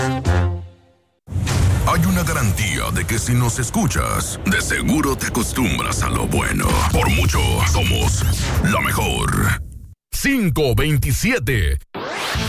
Hay una garantía de que si nos escuchas, de seguro te acostumbras a lo bueno. Por mucho, somos la mejor. 527.